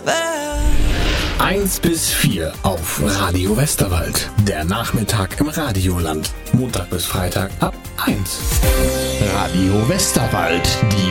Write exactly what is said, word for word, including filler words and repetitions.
eins bis vier auf Radio Westerwald. Der Nachmittag im Radioland. Montag bis Freitag ab eins. Radio Westerwald, die